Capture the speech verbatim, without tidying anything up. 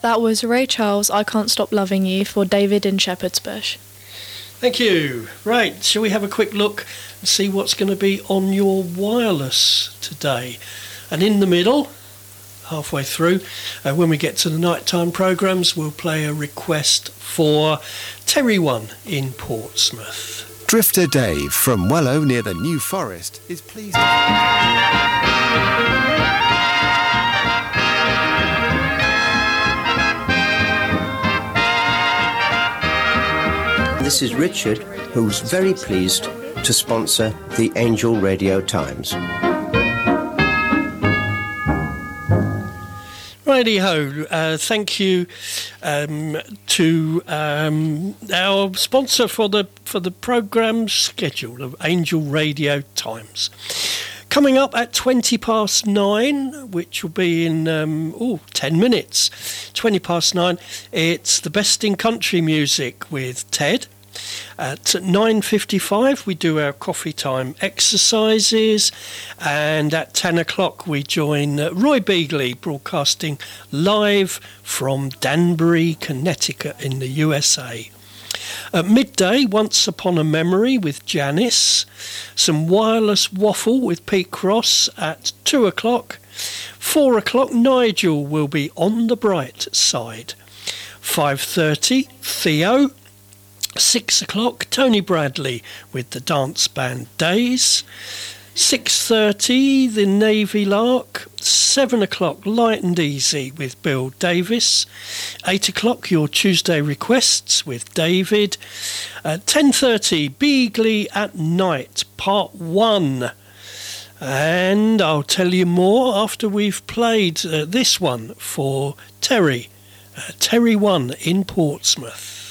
That was Ray Charles, I Can't Stop Loving You, for David in Shepherd's Bush. Thank you. Right, shall we have a quick look and see what's going to be on your wireless today? And in the middle, halfway through, uh, when we get to the nighttime programmes, we'll play a request for Terry One in Portsmouth. Drifter Dave from Wellow near the New Forest is pleased. This is Richard, who's very pleased to sponsor the Angel Radio Times. Righty-ho, uh, thank you um, to um, our sponsor for the for the programme schedule of Angel Radio Times. Coming up at twenty past nine, which will be in um, oh, ten minutes, twenty past nine, it's the Best in Country Music with Ted. At nine fifty-five we do our coffee time exercises, and at ten o'clock we join uh, Roy Beagley broadcasting live from Danbury, Connecticut in the U S A. At midday, Once Upon a Memory with Janice, some wireless waffle with Pete Cross at two o'clock. four o'clock Nigel will be on the bright side. five thirty Theo. Six o'clock, Tony Bradley with the Dance Band Days. Six thirty, the Navy Lark. Seven o'clock, Light and Easy with Bill Davis. Eight o'clock, your Tuesday requests with David. Uh, Ten thirty, Beagley at Night, Part One. And I'll tell you more after we've played uh, this one for Terry. Uh, Terry One in Portsmouth.